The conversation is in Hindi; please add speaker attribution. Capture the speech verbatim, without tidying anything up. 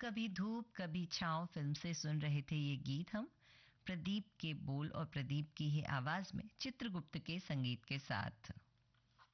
Speaker 1: कभी धूप कभी छाँव फिल्म से सुन रहे थे ये गीत हम, प्रदीप के बोल और प्रदीप की ही आवाज में चित्रगुप्त के संगीत के साथ।